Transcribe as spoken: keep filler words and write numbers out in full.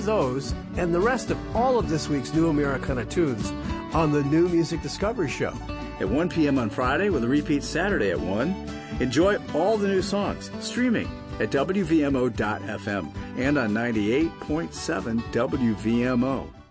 those and the rest of all of this week's New Americana tunes on the New Music Discovery Show. At one p.m. on Friday with a repeat Saturday at one. Enjoy all the new songs streaming at W V M O dot F M and on ninety-eight point seven W V M O.